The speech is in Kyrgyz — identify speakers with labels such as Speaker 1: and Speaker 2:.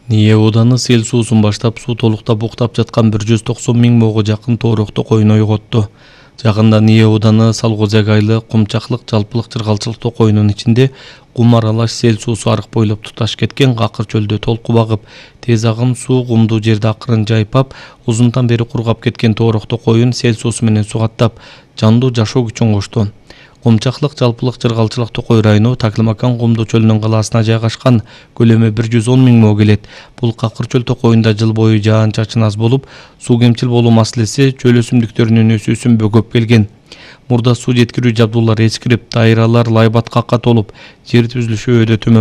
Speaker 1: Ниэ Уданы сел суусун баштап суу толуктап уктап жаткан 190 миң моого жакын тоорокто коюн ойготту. Жакында Ниэ Уданы Салгозек айлы Кумчаклык жалпылык чыргалчылык токоюнун ичинде кум аралаш сел суусу арык бойлоп туташ кеткен Какыр чөлдө толку багып, тез агым суу кумдуу жерде акырын жайпап, узунтан бери кургап кеткен тоорокто коюн сел суусу менен сугаттап, жандуу жашоо күчүн кошту. Кумчаклык жалпылык чыргалчылык Токой району Таклимакан кумдуу чөлүнүн калаасына жайгашкан, көлөмү 110 миң мо келет. Бул Какыр чөл токоюнда жыл бою жаан-чачын аз болуп, суу кемчил болуу маселеси чөл өсүмдүктөрүнүн өсүүсүн бөгөп келген. Мурда суу жеткирүү жабдуулары эскирип, дайралар лайбаткакка толуп, жер түзүлүшү өйдө төмөн